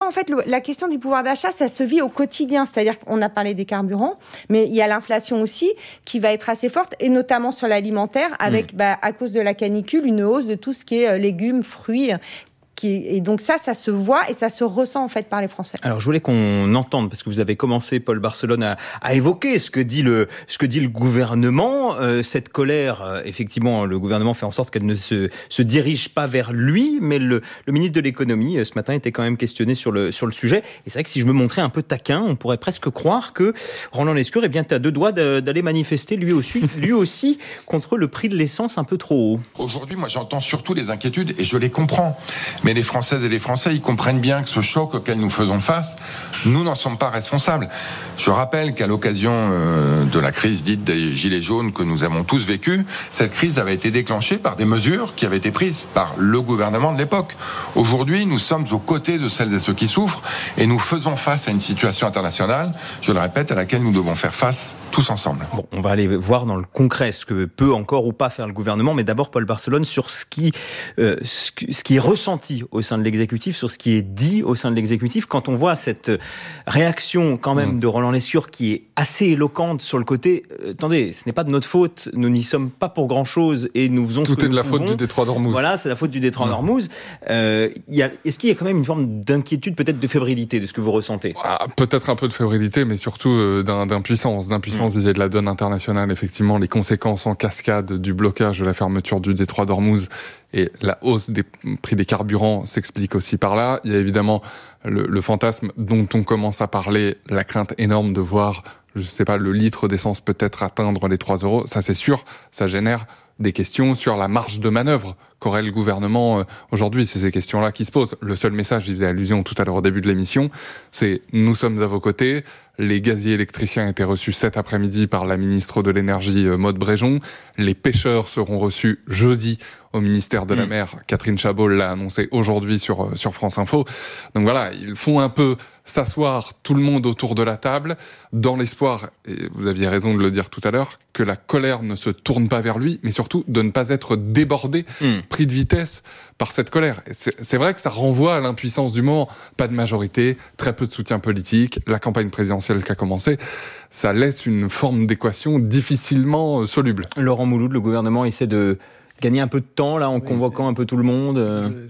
en fait, la question du pouvoir d'achat, ça se vit au quotidien. C'est-à-dire qu'on a parlé des carburants, mais il y a l'inflation aussi qui va être assez forte, et notamment sur l'alimentaire, avec, à cause de la canicule, une hausse de tout ce qui est légumes, fruits. Et donc ça se voit et ça se ressent en fait par les Français. Alors je voulais qu'on entende, parce que vous avez commencé, Paul Barcelone, à évoquer ce que dit le gouvernement. Cette colère, effectivement, le gouvernement fait en sorte qu'elle ne se dirige pas vers lui, mais le ministre de l'économie, ce matin, était quand même questionné sur le sujet. Et c'est vrai que si je me montrais un peu taquin, on pourrait presque croire que Roland Lescure est bien à deux doigts d'aller manifester lui aussi contre le prix de l'essence un peu trop haut. Aujourd'hui, moi j'entends surtout les inquiétudes et je les comprends. Mais les Françaises et les Français, ils comprennent bien que ce choc auquel nous faisons face, nous n'en sommes pas responsables. Je rappelle qu'à l'occasion de la crise dite des Gilets jaunes que nous avons tous vécue, cette crise avait été déclenchée par des mesures qui avaient été prises par le gouvernement de l'époque. Aujourd'hui, nous sommes aux côtés de celles et ceux qui souffrent et nous faisons face à une situation internationale, je le répète, à laquelle nous devons faire face tous ensemble. Bon, on va aller voir dans le concret ce que peut encore ou pas faire le gouvernement, mais d'abord, Paul Barcelone, sur ce qui est ressenti au sein de l'exécutif, sur ce qui est dit au sein de l'exécutif, quand on voit cette réaction quand même de Roland Lescure qui est assez éloquente sur le côté attendez, ce n'est pas de notre faute, nous n'y sommes pas pour grand chose et nous faisons ce que nous pouvons. Tout est de la faute du détroit d'Ormuz. Voilà, c'est la faute du détroit d'Ormuz. Est-ce qu'il y a quand même une forme d'inquiétude, peut-être de fébrilité de ce que vous ressentez? Peut-être un peu de fébrilité, mais surtout d'impuissance vis-à-vis de la donne internationale. Effectivement, les conséquences en cascade du blocage de la fermeture du détroit d'Ormuz et la hausse des prix des carburants s'explique aussi par là. Il y a évidemment le fantasme dont on commence à parler, la crainte énorme de voir, je sais pas, le litre d'essence peut-être atteindre les 3 €. Ça, c'est sûr, ça génère des questions sur la marge de manœuvre qu'aurait le gouvernement aujourd'hui. C'est ces questions-là qui se posent. Le seul message, j'y faisais allusion tout à l'heure au début de l'émission, c'est « nous sommes à vos côtés ». Les gaziers électriciens étaient reçus cet après-midi par la ministre de l'Énergie, Maude Bréjon. Les pêcheurs seront reçus jeudi au ministère de la Mer. Catherine Chabot l'a annoncé aujourd'hui sur France Info. Donc voilà, ils font un peu s'asseoir tout le monde autour de la table dans l'espoir, et vous aviez raison de le dire tout à l'heure, que la colère ne se tourne pas vers lui, mais surtout de ne pas être débordé, pris de vitesse par cette colère. C'est vrai que ça renvoie à l'impuissance du moment. Pas de majorité, très peu de soutien politique, la campagne présidentielle qui a commencé, ça laisse une forme d'équation difficilement soluble. Laurent Mouloud, le gouvernement essaie de gagner un peu de temps là en convoquant un peu tout le monde.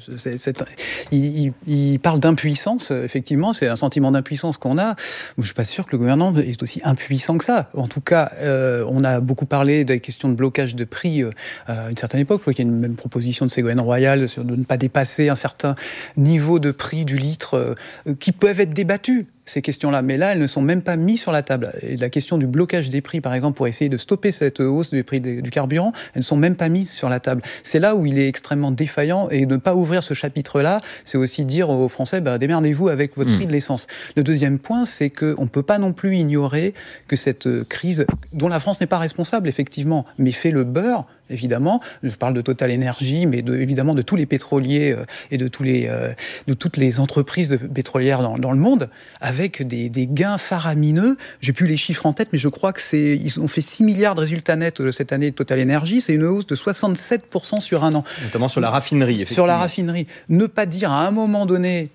Il parle d'impuissance, effectivement, c'est un sentiment d'impuissance qu'on a. Je suis pas sûr que le gouvernement est aussi impuissant que ça. En tout cas, on a beaucoup parlé des questions de blocage de prix à une certaine époque. Je crois qu'il y a une même proposition de Ségolène Royal de ne pas dépasser un certain niveau de prix du litre qui peuvent être débattus. Ces questions-là, mais là, elles ne sont même pas mises sur la table. Et la question du blocage des prix, par exemple, pour essayer de stopper cette hausse du prix du carburant, elles ne sont même pas mises sur la table. C'est là où il est extrêmement défaillant, et de ne pas ouvrir ce chapitre-là, c'est aussi dire aux Français, démerdez-vous avec votre prix de l'essence. Le deuxième point, c'est qu'on ne peut pas non plus ignorer que cette crise, dont la France n'est pas responsable, effectivement, mais fait le beurre, évidemment, je parle de Total Energy, mais évidemment de tous les pétroliers et de toutes les entreprises pétrolières dans le monde, avec des gains faramineux. J'ai plus les chiffres en tête, mais je crois ils ont fait 6 milliards de résultats nets cette année de Total Energy. C'est une hausse de 67% sur un an. Notamment sur la raffinerie, effectivement. Sur la raffinerie. Ne pas dire à un moment donné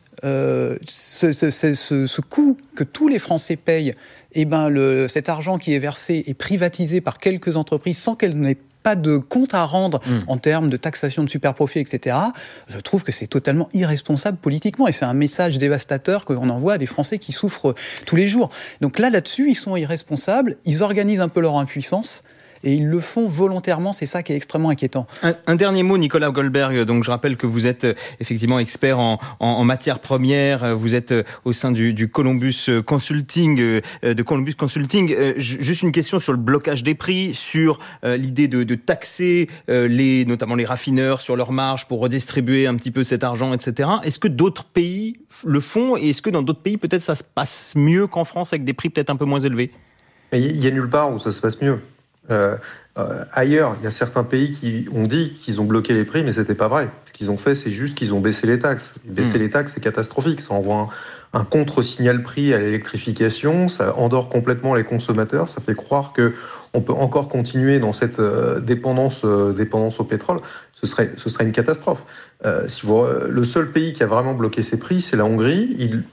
ce coût que tous les Français payent, cet argent qui est versé est privatisé par quelques entreprises sans qu'elles n'aient pas de compte à rendre en termes de taxation de superprofits, etc. Je trouve que c'est totalement irresponsable politiquement, et c'est un message dévastateur qu'on envoie à des Français qui souffrent tous les jours. Donc là-dessus, ils sont irresponsables, ils organisent un peu leur impuissance, et ils le font volontairement, c'est ça qui est extrêmement inquiétant. Un dernier mot, Nicolas Goldberg. Donc je rappelle que vous êtes effectivement expert en matières premières. Vous êtes au sein du Columbus Consulting, Juste une question sur le blocage des prix, sur l'idée de taxer notamment les raffineurs sur leurs marges pour redistribuer un petit peu cet argent, etc. Est-ce que d'autres pays le font, et est-ce que dans d'autres pays peut-être ça se passe mieux qu'en France avec des prix peut-être un peu moins élevés? Il y a nulle part où ça se passe mieux. Ailleurs, il y a certains pays qui ont dit qu'ils ont bloqué les prix, mais c'était pas vrai. Ce qu'ils ont fait, c'est juste qu'ils ont baissé les taxes. Baisser les taxes, c'est catastrophique. Ça envoie un contre-signal prix à l'électrification, ça endort complètement les consommateurs, ça fait croire que on peut encore continuer dans cette dépendance au pétrole. Ce serait une catastrophe. Le seul pays qui a vraiment bloqué ses prix, c'est la Hongrie.